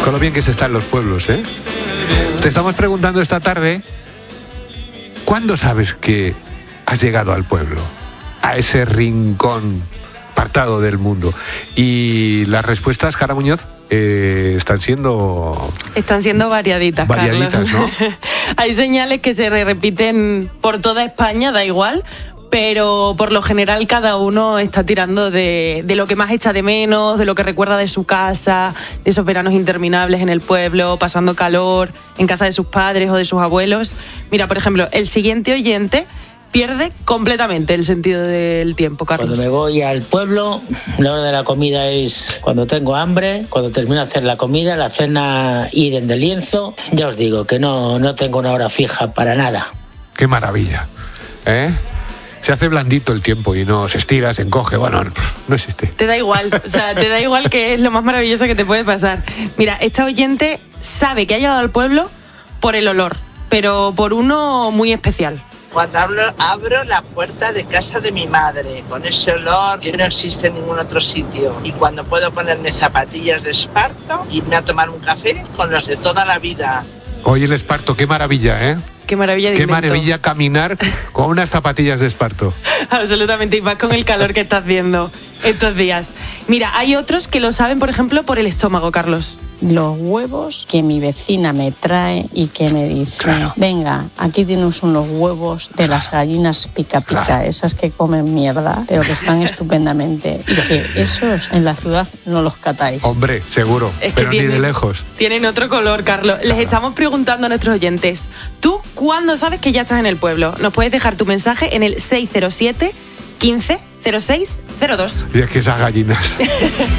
con lo bien que se está en los pueblos, ¿eh? Te estamos preguntando esta tarde, ¿cuándo sabes que has llegado al pueblo? A ese rincón apartado del mundo. Y las respuestas, Jara Muñoz, están siendo variaditas, Carlos. ¿No? Hay señales que se repiten por toda España, da igual, pero por lo general cada uno está tirando de lo que más echa de menos, de lo que recuerda de su casa, de esos veranos interminables en el pueblo, pasando calor en casa de sus padres o de sus abuelos. Mira, por ejemplo, el siguiente oyente pierde completamente el sentido del tiempo, Carlos. Cuando me voy al pueblo, la hora de la comida es cuando tengo hambre, cuando termino de hacer la comida, la cena idem de lienzo. Ya os digo que no tengo una hora fija para nada. ¡Qué maravilla! ¿Eh? Se hace blandito el tiempo y no se estira, se encoge, bueno, no existe. Te da igual, o sea, te da igual, que es lo más maravilloso que te puede pasar. Mira, esta oyente sabe que ha llegado al pueblo por el olor, pero por uno muy especial. Cuando abro la puerta de casa de mi madre, con ese olor que no existe en ningún otro sitio. Y cuando puedo ponerme zapatillas de esparto, irme a tomar un café con los de toda la vida. Oye, el esparto, qué maravilla, ¿eh? Qué maravilla de Qué invento. maravilla caminar con unas zapatillas de esparto. Absolutamente, y más con el calor que está haciendo estos días. Mira, hay otros que lo saben, por ejemplo, por el estómago, Carlos. Los huevos que mi vecina me trae y que me dice, claro, venga, aquí tienes unos huevos de las gallinas pica pica, claro, esas que comen mierda, pero que están estupendamente, y que esos en la ciudad no los catáis. Hombre, seguro, es pero que ni de lejos. Tienen otro color, Carlos. Claro. Les estamos preguntando a nuestros oyentes, ¿tú cuándo sabes que ya estás en el pueblo? Nos puedes dejar tu mensaje en el 607 15 06 02. Y es que esas gallinas...